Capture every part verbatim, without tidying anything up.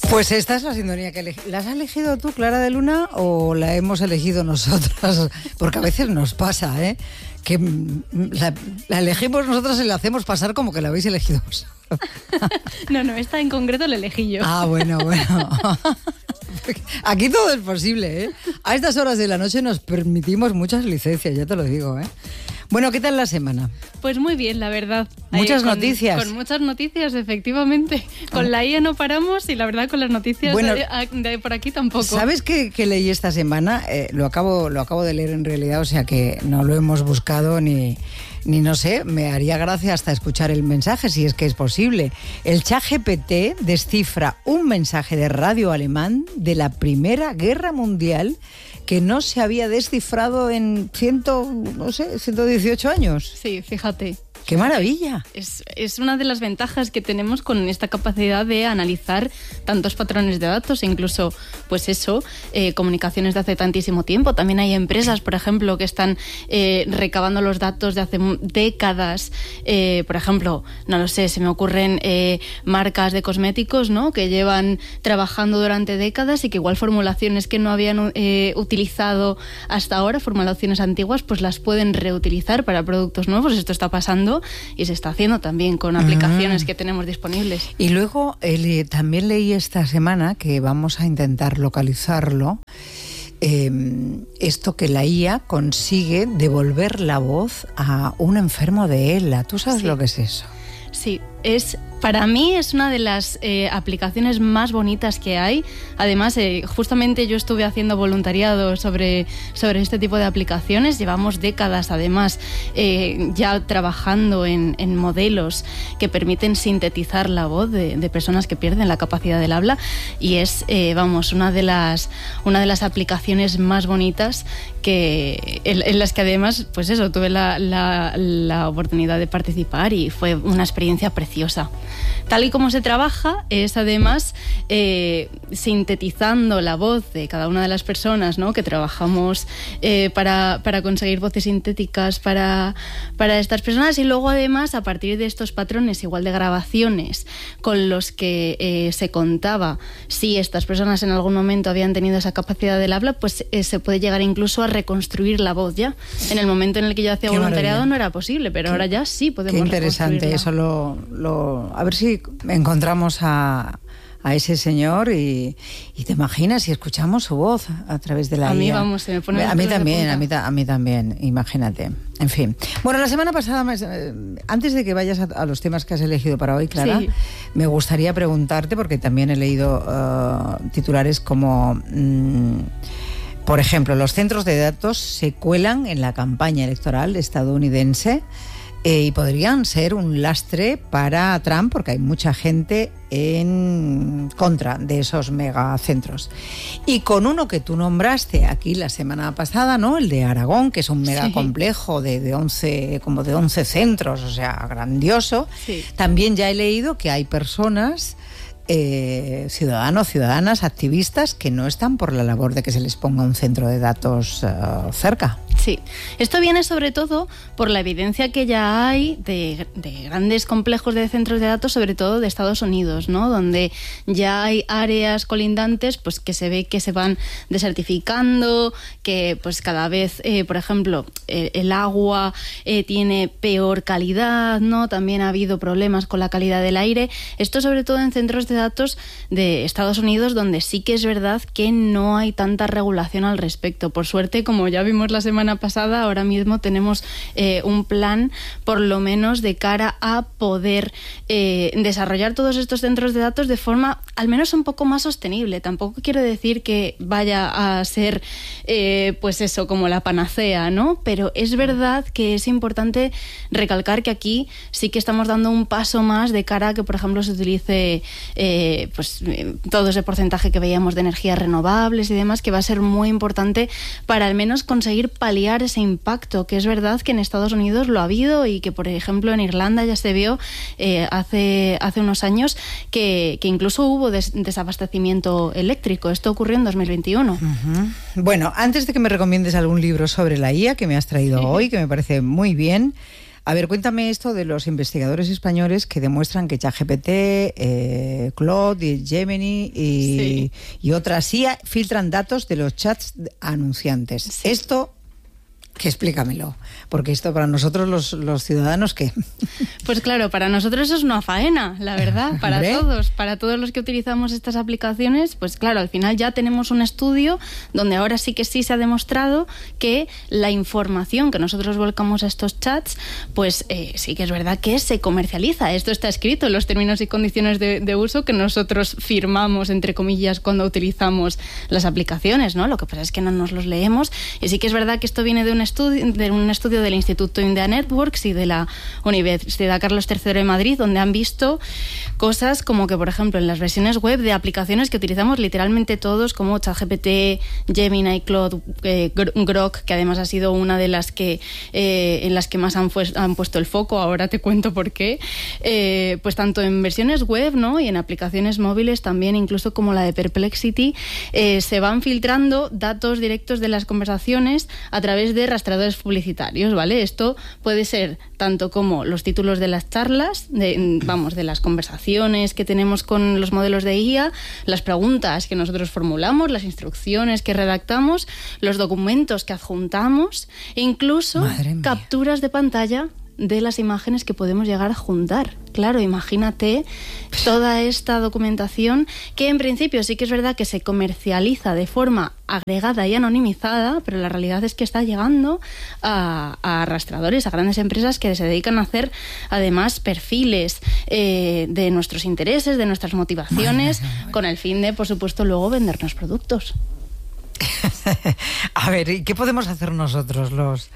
Pues esta es la sintonía que elegí. ¿La has elegido tú, Clara de Luna, o la hemos elegido nosotras? Porque a veces nos pasa, ¿eh? Que la, la elegimos nosotros y la hacemos pasar como que la habéis elegido vosotros. No, no, esta en concreto la elegí yo. Ah, bueno, bueno. Aquí todo es posible, ¿eh? A estas horas de la noche nos permitimos muchas licencias, ya te lo digo, ¿eh? Bueno, ¿qué tal la semana? Pues muy bien, la verdad. Muchas Ahí, con, noticias. Con muchas noticias, efectivamente. Con ah. la I A no paramos y la verdad con las noticias bueno, de, de por aquí tampoco. ¿Sabes qué, qué leí esta semana? Eh, lo, acabo, lo acabo de leer en realidad, o sea que no lo hemos buscado ni... Ni no sé, me haría gracia hasta escuchar el mensaje, si es que es posible. El ChatGPT descifra un mensaje de radio alemán de la Primera Guerra Mundial que no se había descifrado en ciento, no sé, ciento dieciocho años. Sí, fíjate. ¡Qué maravilla! Es, es una de las ventajas que tenemos con esta capacidad de analizar tantos patrones de datos e incluso, pues eso, eh, comunicaciones de hace tantísimo tiempo. También hay empresas, por ejemplo, que están eh, recabando los datos de hace décadas. Eh, por ejemplo, no lo sé, se me ocurren eh, marcas de cosméticos, ¿no?, que llevan trabajando durante décadas y que igual formulaciones que no habían eh, utilizado hasta ahora, formulaciones antiguas, pues las pueden reutilizar para productos nuevos. Esto está pasando y se está haciendo también con aplicaciones mm. que tenemos disponibles. Y luego eh, también leí esta semana que vamos a intentar localizarlo, eh, esto que la I A consigue devolver la voz a un enfermo de ELA. ¿Tú sabes sí. lo que es eso? Sí, es... Para mí es una de las eh, aplicaciones más bonitas que hay. Además, eh, justamente yo estuve haciendo voluntariado sobre, sobre este tipo de aplicaciones. Llevamos décadas, además, eh, ya trabajando en, en modelos que permiten sintetizar la voz de, de personas que pierden la capacidad del habla. Y es, eh, vamos, una de las, una de las aplicaciones más bonitas que, en, en las que además, pues eso, tuve la, la, la oportunidad de participar y fue una experiencia preciosa. Tal y como se trabaja es además eh, sintetizando la voz de cada una de las personas, ¿no?, que trabajamos eh, para, para conseguir voces sintéticas para, para estas personas, y luego además a partir de estos patrones igual de grabaciones con los que eh, se contaba si estas personas en algún momento habían tenido esa capacidad del habla, pues eh, se puede llegar incluso a reconstruir la voz ya. En el momento en el que yo hacía Qué voluntariado maravilla. no era posible, pero qué, ahora ya sí podemos reconstruirla. Qué interesante, eso lo... lo a ver si encontramos a, a ese señor y, y te imaginas si escuchamos su voz a través de la a I A. A mí, vamos, se me pone a mí también, a mí, a mí también, imagínate. En fin. Bueno, la semana pasada, antes de que vayas a, a los temas que has elegido para hoy, Clara, sí. me gustaría preguntarte, porque también he leído uh, titulares como... Mmm, por ejemplo, los centros de datos se cuelan en la campaña electoral estadounidense. Eh, y podrían ser un lastre para Trump, porque hay mucha gente en contra de esos megacentros. Y con uno que tú nombraste aquí la semana pasada, ¿no?, el de Aragón, que es un megacomplejo de, de once, como de once centros, o sea, grandioso. Sí. También ya he leído que hay personas... Eh, ciudadanos, ciudadanas, activistas que no están por la labor de que se les ponga un centro de datos uh, cerca. Sí, esto viene sobre todo por la evidencia que ya hay de, de grandes complejos de centros de datos, sobre todo de Estados Unidos, ¿no?, donde ya hay áreas colindantes pues que se ve que se van desertificando, que pues cada vez, eh, por ejemplo, eh, el agua eh, tiene peor calidad, ¿no? También ha habido problemas con la calidad del aire. Esto sobre todo en centros de datos de Estados Unidos, donde sí que es verdad que no hay tanta regulación al respecto. Por suerte, como ya vimos la semana pasada, ahora mismo tenemos eh, un plan, por lo menos de cara a poder eh, desarrollar todos estos centros de datos de forma al menos un poco más sostenible. Tampoco quiero decir que vaya a ser eh, pues eso, como la panacea, ¿no? Pero es verdad que es importante recalcar que aquí sí que estamos dando un paso más de cara a que, por ejemplo, se utilice eh, pues todo ese porcentaje que veíamos de energías renovables y demás, que va a ser muy importante para al menos conseguir paliar ese impacto, que es verdad que en Estados Unidos lo ha habido y que, por ejemplo, en Irlanda ya se vio eh, hace, hace unos años que, que incluso hubo des, desabastecimiento eléctrico. Esto ocurrió en dos mil veintiuno. Uh-huh. Bueno, antes de que me recomiendes algún libro sobre la I A que me has traído sí. hoy, que me parece muy bien, A ver, cuéntame esto de los investigadores españoles que demuestran que ChatGPT, eh, Claude, Gemini y, sí. y otras I A filtran datos de los chats anunciantes. Sí. Esto... que explícamelo, porque esto para nosotros los, los ciudadanos, ¿qué? Pues claro, para nosotros eso es una faena, la verdad, para ¿Hombre? todos, para todos los que utilizamos estas aplicaciones, pues claro, al final ya tenemos un estudio donde ahora sí que sí se ha demostrado que la información que nosotros volcamos a estos chats, pues eh, sí que es verdad que se comercializa. Esto está escrito en los términos y condiciones de, de uso que nosotros firmamos, entre comillas, cuando utilizamos las aplicaciones, ¿no? Lo que pasa es que no nos los leemos, y sí que es verdad que esto viene de un estudio, de un estudio del Instituto India Networks y de la Universidad Carlos tercero de Madrid, donde han visto cosas como que, por ejemplo, en las versiones web de aplicaciones que utilizamos literalmente todos, como ChatGPT, Gemini, Claude, eh, Grok, que además ha sido una de las que eh, en las que más han, pues, han puesto el foco, ahora te cuento por qué, eh, pues tanto en versiones web, ¿no?, y en aplicaciones móviles también, incluso como la de Perplexity, eh, se van filtrando datos directos de las conversaciones a través de rastreadores publicitarios, ¿vale? Esto puede ser tanto como los títulos de las charlas, de, vamos, de las conversaciones que tenemos con los modelos de I A, las preguntas que nosotros formulamos, las instrucciones que redactamos, los documentos que adjuntamos e incluso capturas de pantalla de las imágenes que podemos llegar a juntar. Claro, imagínate toda esta documentación que en principio sí que es verdad que se comercializa de forma agregada y anonimizada, pero la realidad es que está llegando a, a rastreadores, a grandes empresas que se dedican a hacer además perfiles eh, de nuestros intereses, de nuestras motivaciones, madre, madre. con el fin de, por supuesto, luego vendernos productos. A ver, ¿y qué podemos hacer nosotros los...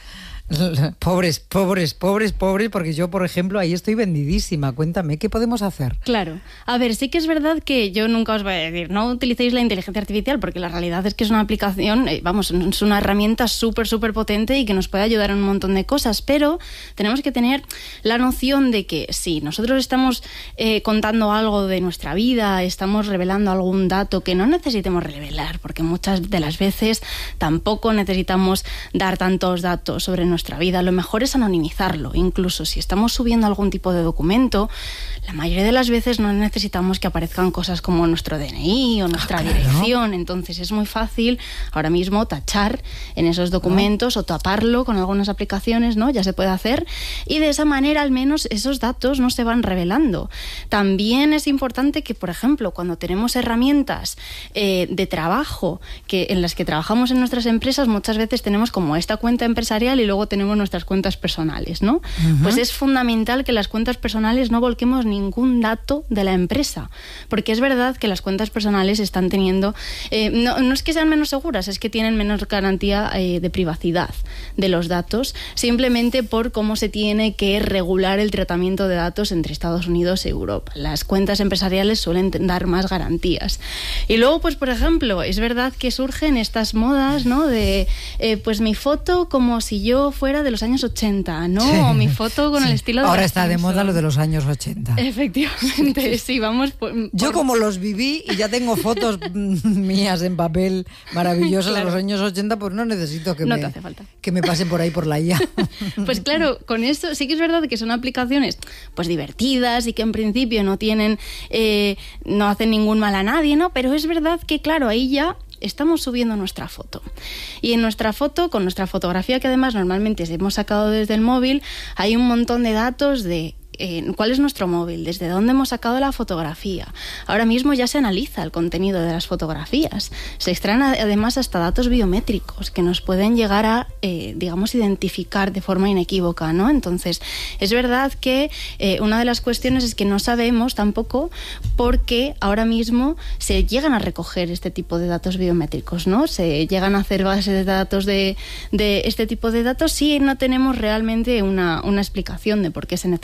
Pobres, pobres, pobres, pobres, porque yo, por ejemplo, ahí estoy vendidísima. Cuéntame, ¿qué podemos hacer? Claro. A ver, sí que es verdad que yo nunca os voy a decir, no utilicéis la inteligencia artificial, porque la realidad es que es una aplicación, eh, vamos, es una herramienta súper, súper potente y que nos puede ayudar en un montón de cosas, pero tenemos que tener la noción de que si nosotros estamos eh, contando algo de nuestra vida, estamos revelando algún dato que no necesitemos revelar, porque muchas de las veces tampoco necesitamos dar tantos datos sobre nuestra vida, lo mejor es anonimizarlo. Incluso si estamos subiendo algún tipo de documento, la mayoría de las veces no necesitamos que aparezcan cosas como nuestro D N I o nuestra ah, claro. dirección, entonces es muy fácil ahora mismo tachar en esos documentos ¿no? o taparlo con algunas aplicaciones, ¿no? Ya se puede hacer, y de esa manera al menos esos datos no se van revelando. También es importante que, por ejemplo, cuando tenemos herramientas eh, de trabajo que, en las que trabajamos en nuestras empresas, muchas veces tenemos como esta cuenta empresarial y luego tenemos nuestras cuentas personales, ¿no? Uh-huh. Pues es fundamental que las cuentas personales no volquemos ningún dato de la empresa, porque es verdad que las cuentas personales están teniendo, eh, no, no es que sean menos seguras, es que tienen menos garantía eh, de privacidad de los datos, simplemente por cómo se tiene que regular el tratamiento de datos entre Estados Unidos y Europa. Las cuentas empresariales suelen dar más garantías. Y luego, pues por ejemplo, es verdad que surgen estas modas, ¿no? De, eh, pues mi foto como si yo fuera de los años ochenta, ¿no? Sí, o mi foto con sí. el estilo de... Ahora está de moda lo de los años ochenta. Efectivamente, sí, vamos... Por, por... Yo como los viví y ya tengo fotos mías en papel maravillosas claro. de los años ochenta, pues no necesito que, no me, te hace falta. que me pasen por ahí por la I A. Pues claro, con esto sí que es verdad que son aplicaciones pues divertidas y que en principio no tienen, eh, no hacen ningún mal a nadie, ¿no? Pero es verdad que claro, ahí ya... estamos subiendo nuestra foto. Y en nuestra foto, con nuestra fotografía, que además normalmente hemos sacado desde el móvil, hay un montón de datos de eh, cuál es nuestro móvil, desde dónde hemos sacado la fotografía. Ahora mismo ya se analiza el contenido de las fotografías. Se extraen además hasta datos biométricos que nos pueden llegar a, eh, digamos, identificar de forma inequívoca, ¿no? Entonces, es verdad que eh, una de las cuestiones es que no sabemos tampoco por qué ahora mismo se llegan a recoger este tipo de datos biométricos, ¿no? Se llegan a hacer bases de datos de, de este tipo de datos si no tenemos realmente una, una explicación de por qué se necesitan.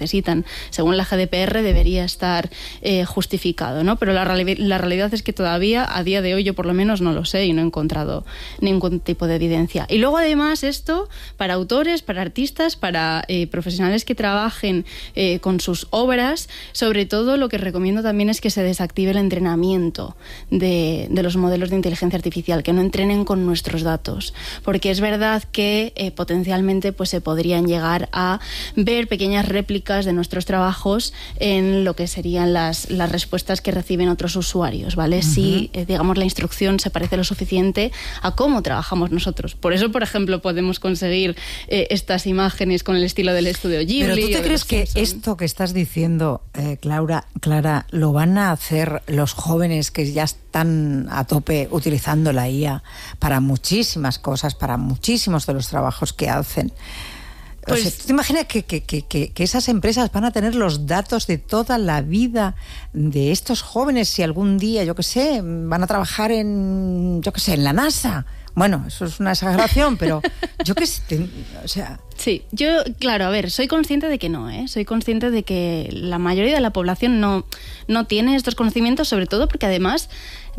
según la G D P R debería estar eh, justificado, ¿no? Pero la, reali- la realidad es que todavía, a día de hoy, yo por lo menos no lo sé y no he encontrado ningún tipo de evidencia. Y luego, además, esto para autores, para artistas, para eh, profesionales que trabajen eh, con sus obras, sobre todo lo que recomiendo también es que se desactive el entrenamiento de, de los modelos de inteligencia artificial, que no entrenen con nuestros datos, porque es verdad que eh, potencialmente pues se podrían llegar a ver pequeñas réplicas de nuestros trabajos en lo que serían las, las respuestas que reciben otros usuarios, ¿vale? Uh-huh. Si, eh, digamos, la instrucción se parece lo suficiente a cómo trabajamos nosotros. Por eso, por ejemplo, podemos conseguir eh, estas imágenes con el estilo del estudio Ghibli. ¿Pero tú te crees que Simpson. Esto que estás diciendo, eh, Clara, Clara, lo van a hacer los jóvenes que ya están a tope utilizando la I A para muchísimas cosas, para muchísimos de los trabajos que hacen? Pues, o sea, ¿tú te imaginas que, que, que, que esas empresas van a tener los datos de toda la vida de estos jóvenes si algún día, yo qué sé, van a trabajar en, yo qué sé, en la NASA? Bueno, eso es una exageración, pero yo qué sé, te, o sea... Sí, yo, claro, a ver, soy consciente de que no, ¿eh? Soy consciente de que la mayoría de la población no, no tiene estos conocimientos, sobre todo porque además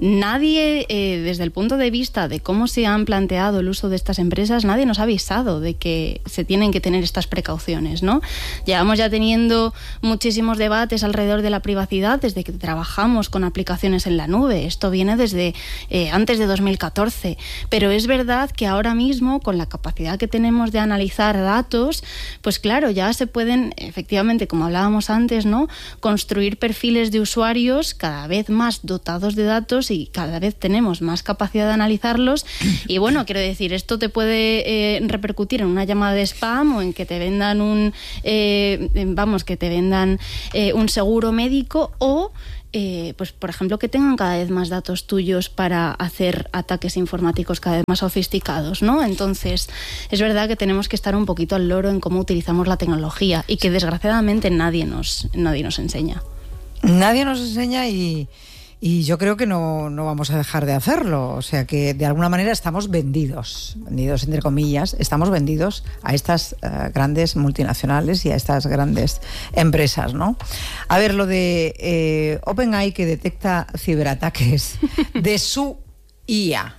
nadie, eh, desde el punto de vista de cómo se han planteado el uso de estas empresas, nadie nos ha avisado de que se tienen que tener estas precauciones, ¿no? Llevamos ya teniendo muchísimos debates alrededor de la privacidad desde que trabajamos con aplicaciones en la nube. Esto viene desde eh, antes de dos mil catorce, pero es verdad que ahora mismo, con la capacidad que tenemos de analizar datos, pues claro, ya se pueden, efectivamente, como hablábamos antes, ¿no?, construir perfiles de usuarios cada vez más dotados de datos y cada vez tenemos más capacidad de analizarlos. Y bueno, quiero decir, esto te puede eh, repercutir en una llamada de spam o en que te vendan un, eh, vamos, que te vendan eh, un seguro médico o Eh, pues por ejemplo que tengan cada vez más datos tuyos para hacer ataques informáticos cada vez más sofisticados, ¿no? Entonces es verdad que tenemos que estar un poquito al loro en cómo utilizamos la tecnología y que desgraciadamente nadie nos, nadie nos enseña. Nadie nos enseña y, y yo creo que no, no vamos a dejar de hacerlo. O sea que de alguna manera estamos vendidos, vendidos entre comillas, estamos vendidos a estas uh, grandes multinacionales y a estas grandes empresas, ¿no? A ver, lo de eh, OpenAI, que detecta ciberataques de su I A,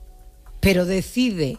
pero decide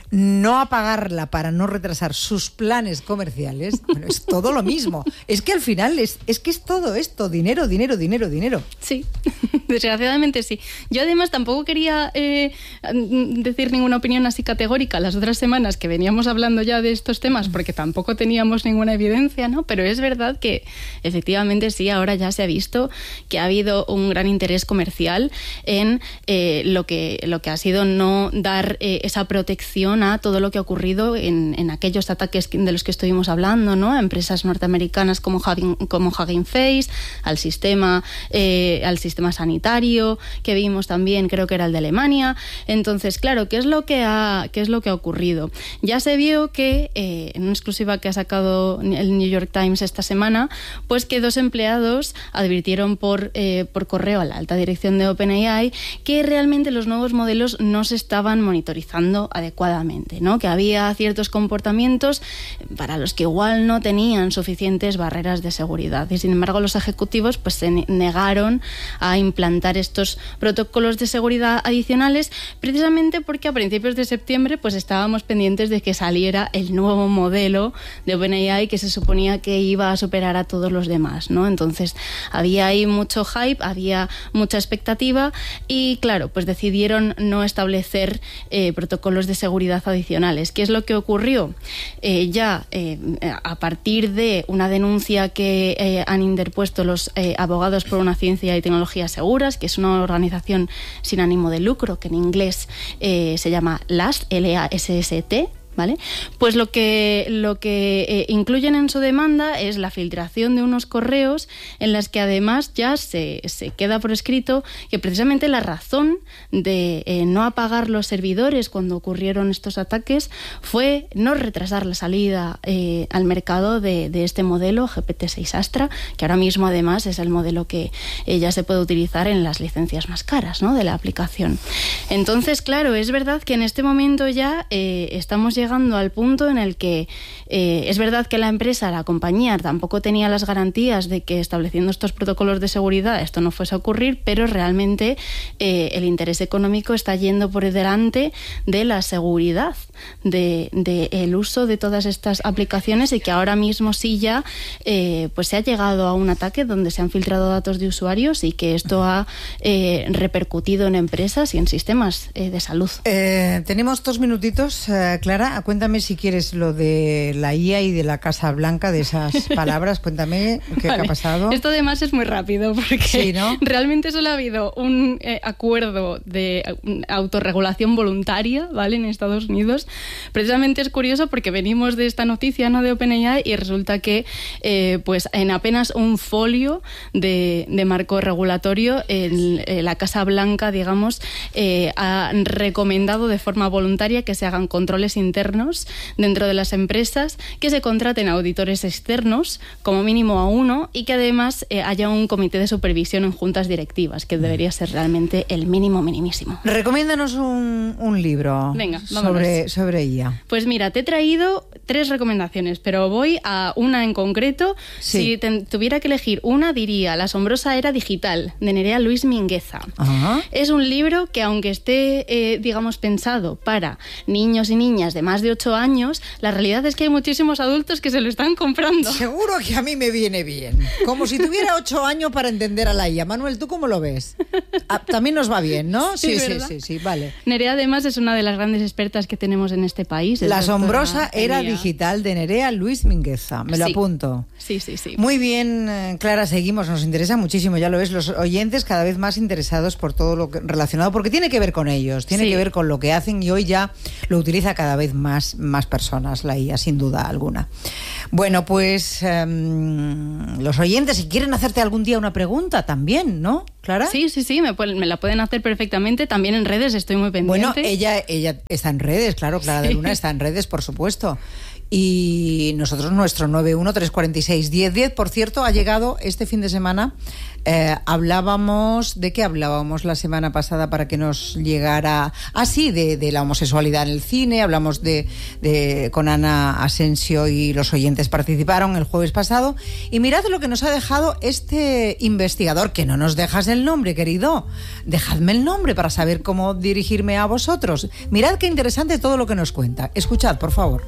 no apagarla para no retrasar sus planes comerciales, bueno, es todo lo mismo. Es que al final es, es que es todo esto, dinero, dinero, dinero, dinero. Sí, desgraciadamente sí. Yo además tampoco quería eh, decir ninguna opinión así categórica las otras semanas que veníamos hablando ya de estos temas, porque tampoco teníamos ninguna evidencia, ¿no? Pero es verdad que efectivamente sí, ahora ya se ha visto que ha habido un gran interés comercial en eh, lo que, lo que ha sido no dar eh, esa protección a todo lo que ha ocurrido en, en aquellos ataques de los que estuvimos hablando, ¿no? A empresas norteamericanas como Hugging, como Hugging Face, al sistema, eh, al sistema sanitario que vimos también, creo que era el de Alemania. Entonces, claro, ¿qué es lo que ha, qué es lo que ha ocurrido? Ya se vio que, eh, en una exclusiva que ha sacado el New York Times esta semana, pues que dos empleados advirtieron por, eh, por correo a la alta dirección de OpenAI que realmente los nuevos modelos no se estaban monitorizando adecuadamente, ¿no? Que había ciertos comportamientos para los que igual no tenían suficientes barreras de seguridad y sin embargo los ejecutivos pues se negaron a implantar estos protocolos de seguridad adicionales, precisamente porque a principios de septiembre pues estábamos pendientes de que saliera el nuevo modelo de OpenAI que se suponía que iba a superar a todos los demás, ¿no? Entonces había ahí mucho hype, había mucha expectativa y claro, pues decidieron no establecer eh, protocolos de seguridad adicionales. ¿Qué es lo que ocurrió? Eh, ya eh, a partir de una denuncia que eh, han interpuesto los eh, abogados por una ciencia y tecnologías seguras, que es una organización sin ánimo de lucro, que en inglés eh, se llama LAST, L A S S T, ¿vale? Pues lo que, lo que eh, incluyen en su demanda es la filtración de unos correos en las que además ya se, se queda por escrito que precisamente la razón de eh, no apagar los servidores cuando ocurrieron estos ataques fue no retrasar la salida eh, al mercado de, de este modelo G P T seis Astra, que ahora mismo además es el modelo que eh, ya se puede utilizar en las licencias más caras, ¿no?, de la aplicación. Entonces, claro, es verdad que en este momento ya eh, estamos llegando llegando al punto en el que eh, es verdad que la empresa, la compañía, tampoco tenía las garantías de que estableciendo estos protocolos de seguridad esto no fuese a ocurrir, pero realmente eh, el interés económico está yendo por delante de la seguridad, de, de el uso de todas estas aplicaciones, y que ahora mismo sí ya eh, pues se ha llegado a un ataque donde se han filtrado datos de usuarios y que esto ha eh, repercutido en empresas y en sistemas eh, de salud. Eh, tenemos dos minutitos, eh, Clara. Cuéntame si quieres lo de la I A y de la Casa Blanca, de esas palabras. Cuéntame qué, vale. qué ha pasado. Esto además es muy rápido porque sí, ¿no? realmente solo ha habido un eh, acuerdo de autorregulación voluntaria, ¿vale?, en Estados Unidos. Precisamente es curioso porque venimos de esta noticia, ¿no?, de OpenAI, y resulta que eh, pues en apenas un folio de, de marco regulatorio el, eh, la Casa Blanca, digamos, eh, ha recomendado de forma voluntaria que se hagan controles internos dentro de las empresas, que se contraten auditores externos, como mínimo a uno, y que además eh, haya un comité de supervisión en juntas directivas, que debería ser realmente el mínimo minimísimo. Recomiéndanos un, un libro. Venga, sobre, sobre I A. Pues mira, te he traído tres recomendaciones, pero voy a una en concreto. Sí. Si te, tuviera que elegir una, diría La asombrosa era digital, de Nerea Luis Mingueza. Ajá. Es un libro que, aunque esté, eh, digamos, pensado para niños y niñas de más de ocho años, la realidad es que hay muchísimos adultos que se lo están comprando. Seguro que a mí me viene bien. Como si tuviera ocho años para entender a la I A. Manuel, ¿tú cómo lo ves? Ah, también nos va bien, ¿no? Sí, sí, sí, sí, sí, vale. Nerea, además, es una de las grandes expertas que tenemos en este país. La asombrosa era digital, de Nerea Luis Mingueza. Me lo sí. apunto. Sí, sí, sí. Muy bien, Clara, seguimos. Nos interesa muchísimo, ya lo ves, los oyentes cada vez más interesados por todo lo que, relacionado, porque tiene que ver con ellos, tiene sí. que ver con lo que hacen, y hoy ya lo utiliza cada vez más, más personas, la I A, sin duda alguna. Bueno, pues um, los oyentes, si quieren hacerte algún día una pregunta también, ¿no, Clara? Sí, sí, sí, me, pueden, me la pueden hacer perfectamente. También en redes estoy muy pendiente. Bueno, ella, ella está en redes, claro, Clara sí. de Luna está en redes, por supuesto. Y nosotros, nuestro nueve uno tres cuatro seis uno cero uno cero, por cierto, ha llegado este fin de semana. Eh, hablábamos, ¿de qué hablábamos la semana pasada para que nos llegara? Ah, sí, de, de la homosexualidad en el cine. Hablamos de, de con Ana Asensio, y los oyentes participaron el jueves pasado. Y mirad lo que nos ha dejado este investigador, que no nos dejas el nombre, querido. Dejadme el nombre para saber cómo dirigirme a vosotros. Mirad qué interesante todo lo que nos cuenta. Escuchad, por favor.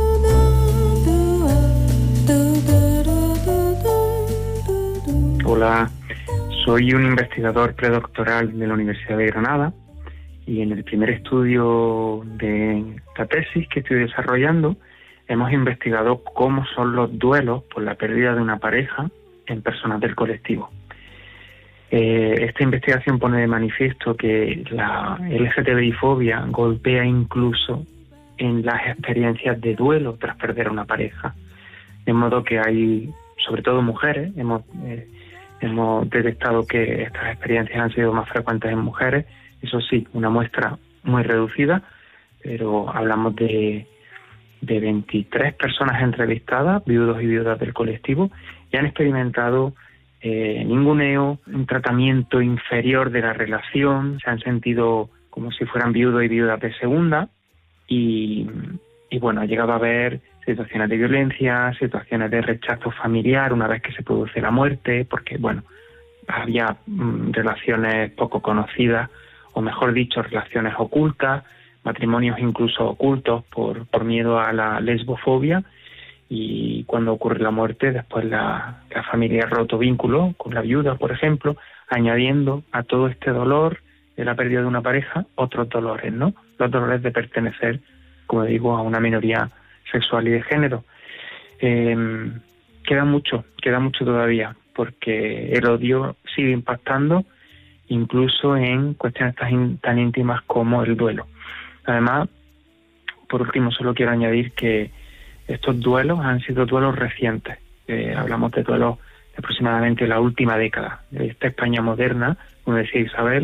Hola, soy un investigador predoctoral de la Universidad de Granada, y en el primer estudio de esta tesis que estoy desarrollando hemos investigado cómo son los duelos por la pérdida de una pareja en personas del colectivo. Eh, esta investigación pone de manifiesto que la L G T B I-fobia golpea incluso en las experiencias de duelo tras perder a una pareja, de modo que hay, sobre todo mujeres, hemos eh, hemos detectado que estas experiencias han sido más frecuentes en mujeres. Eso sí, una muestra muy reducida, pero hablamos de, de veintitrés personas entrevistadas, viudos y viudas del colectivo, y han experimentado eh, ninguneo, un tratamiento inferior de la relación, se han sentido como si fueran viudos y viudas de segunda, y, y bueno, ha llegado a haber situaciones de violencia, situaciones de rechazo familiar una vez que se produce la muerte, porque bueno, había mm, relaciones poco conocidas, o mejor dicho, relaciones ocultas, matrimonios incluso ocultos por, por miedo a la lesbofobia, y cuando ocurre la muerte, después la, la familia ha roto vínculo con la viuda, por ejemplo, añadiendo a todo este dolor de la pérdida de una pareja otros dolores, ¿no? Los dolores de pertenecer, como digo, a una minoría sexual y de género. Eh, queda mucho, queda mucho todavía, porque el odio sigue impactando incluso en cuestiones tan, tan íntimas como el duelo. Además, por último, solo quiero añadir que estos duelos han sido duelos recientes. Eh, hablamos de duelos de aproximadamente la última década, de esta España moderna, como decía Isabel,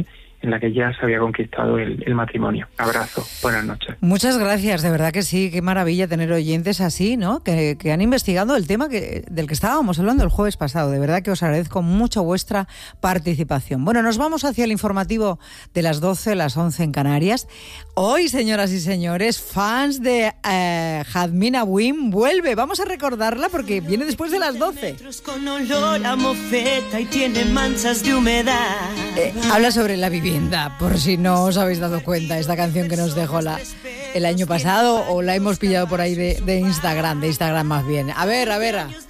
en la que ya se había conquistado el, el matrimonio. Abrazo, buenas noches. Muchas gracias, de verdad que sí, qué maravilla tener oyentes así, ¿no? Que, que han investigado el tema que, del que estábamos hablando el jueves pasado. De verdad que os agradezco mucho vuestra participación. Bueno, nos vamos hacia el informativo de las doce, las once en Canarias. Hoy, señoras y señores, fans de eh, Jazmín Abouin vuelve. Vamos a recordarla porque viene después de las doce. Con olor a mofeta y tiene manchas de humedad. Eh, habla sobre la vivienda, por si no os habéis dado cuenta, esta canción que nos dejó la, el año pasado o la hemos pillado por ahí de, de Instagram, de Instagram más bien. A ver, a ver.